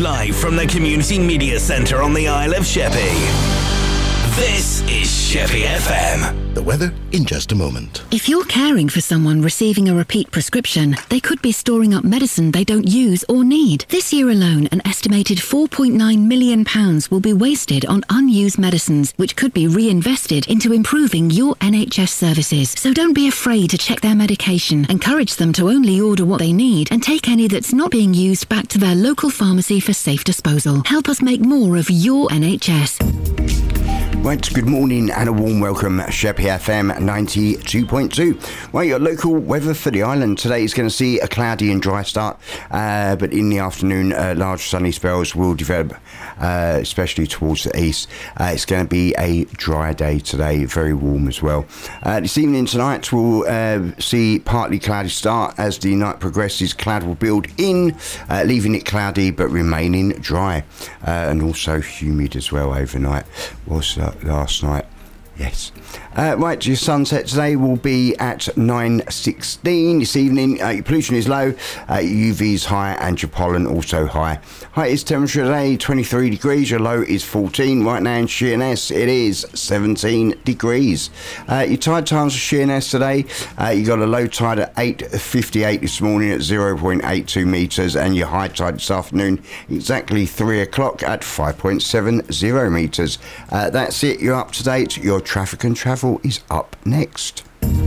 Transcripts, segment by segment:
Live from the Community Media Centre on the Isle of Sheppey. This is Sheppey FM. The weather in just a moment. If you're caring for someone receiving a repeat prescription, they could be storing up medicine they don't use or need. This year alone, an estimated £4.9 million will be wasted on unused medicines, which could be reinvested into improving your NHS services. So don't be afraid to check their medication. Encourage them to only order what they need and take any that's not being used back to their local pharmacy for safe disposal. Help us make more of your NHS. Right, good morning and a warm welcome, Sheppey FM 92.2. Well, your local weather for the island today is going to see a cloudy and dry start, but in the afternoon, large sunny spells will develop, especially towards the east. It's going to be a dry day today, very warm as well. This evening tonight, we'll see partly cloudy start. As the night progresses, cloud will build in, leaving it cloudy but remaining dry, and also humid as well overnight. Was last night. Yes. Right, your sunset today will be at 9:16 this evening. Your pollution is low, your UV is high, and your pollen also high. Highest temperature today 23 degrees. Your low is 14. Right now in Sheerness it is 17 degrees. Your tide times for Sheerness today, you got a low tide at 8:58 this morning at 0.82 metres, and your high tide this afternoon exactly 3 o'clock at 5.70 metres. That's it. You're up to date. Your traffic and travel is up next.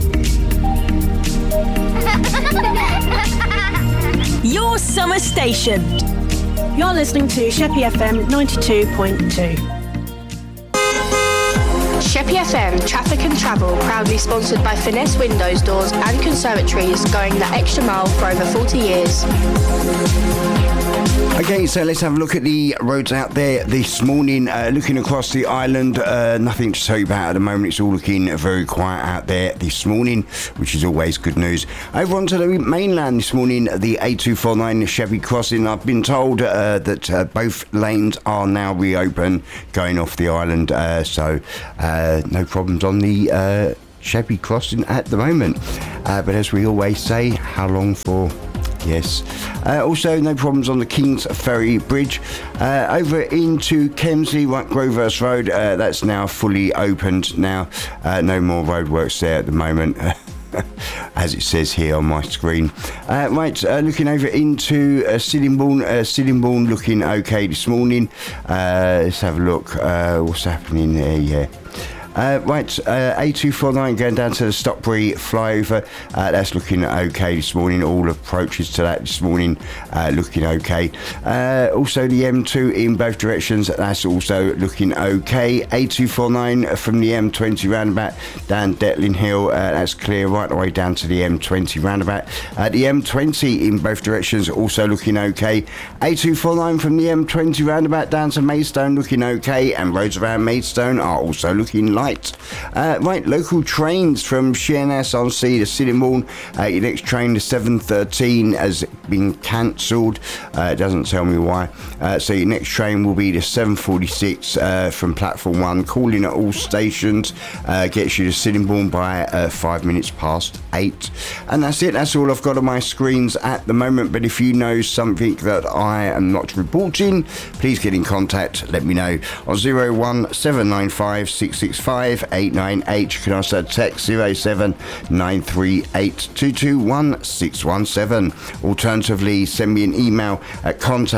Your summer station. You're listening to Sheppey FM 92.2. Sheppey FM Traffic and Travel, proudly sponsored by Finesse Windows, Doors and Conservatories, going the extra mile for over 40 years. Okay, so let's have a look at the roads out there this morning. Looking across the island, nothing to tell you about at the moment. It's all looking very quiet out there this morning, which is always good news. Over onto the mainland this morning, the A249 Chevy crossing. I've been told that both lanes are now reopened going off the island, so no problems on the Chevy crossing at the moment. But as we always say, how long for? Yes. Also, no problems on the King's Ferry Bridge. Over into Kemsley, right, Grover's Road, that's now fully opened now. No more roadworks there at the moment. As it says here on my screen. Looking over into Sillingbourne. Sillingbourne looking okay this morning. Let's have a look. What's happening there? Yeah. A249 going down to the Stockbury flyover. That's looking okay this morning. All approaches to that this morning looking okay. Also the M2 in both directions, that's also looking okay. A249 from the M20 roundabout down Detling Hill, that's clear right the way down to the M20 roundabout. The M20 in both directions also looking okay. A249 from the M20 roundabout down to Maidstone looking okay, and roads around Maidstone are also looking light. Local trains from Sheerness on Sea to Sillingbourne. Your next train, the 7:13, has been cancelled. It doesn't tell me why. So your next train will be the 7:46 from platform 1, calling at all stations. Gets you to Sillingbourne by 5 minutes past 8. And that's it. That's all I've got on my screens at the moment. But if you know something that I am not reporting, please get in contact. Let me know on 01795 665 898. You can also text 07938221617. Alternatively, send me an email at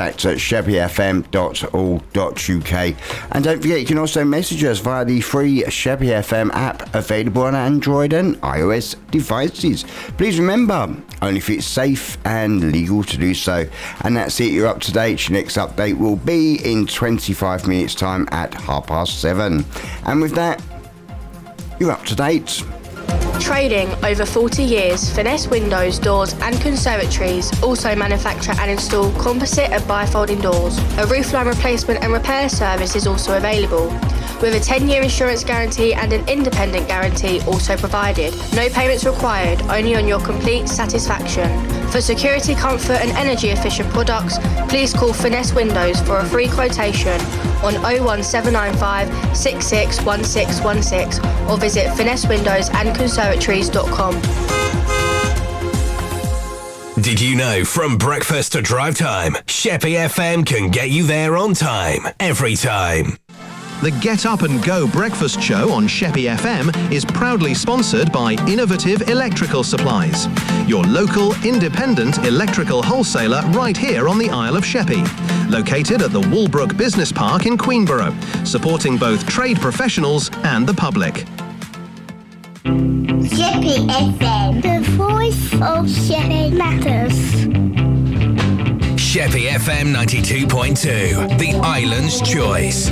contact@sheppeyfm.org.uk. And don't forget, you can also message us via the free Sheppey FM app, available on Android and iOS devices. Please remember, only if it's safe and legal to do so. And that's it. You're up to date. Your next update will be in 25 minutes time at 7:30. And with that, you're up to date. Trading over 40 years, Finesse Windows, Doors and Conservatories also manufacture and install composite and bifolding doors. A roofline replacement and repair service is also available, with a 10-year insurance guarantee and an independent guarantee also provided. No payments required, only on your complete satisfaction. For security, comfort and energy efficient products, please call Finesse Windows for a free quotation on 01795 661616 or visit finessewindowsandconservatories.com. Did you know from breakfast to drive time, Sheppey FM can get you there on time, every time. The Get Up and Go breakfast show on Sheppey FM is proudly sponsored by Innovative Electrical Supplies, your local independent electrical wholesaler right here on the Isle of Sheppey, located at the Walbrook Business Park in Queenborough, supporting both trade professionals and the public. Sheppey FM, the voice of Sheppey matters. Sheppey FM 92.2, the island's choice.